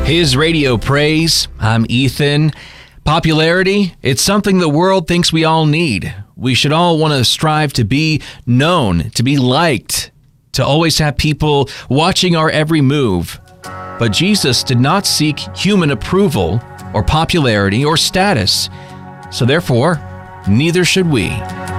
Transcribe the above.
His Radio Praise. I'm Ethan. Popularity, it's something the world thinks we all need. We should all want to strive to be known, to be liked, to always have people watching our every move. But Jesus did not seek human approval or popularity or status. So therefore, neither should we.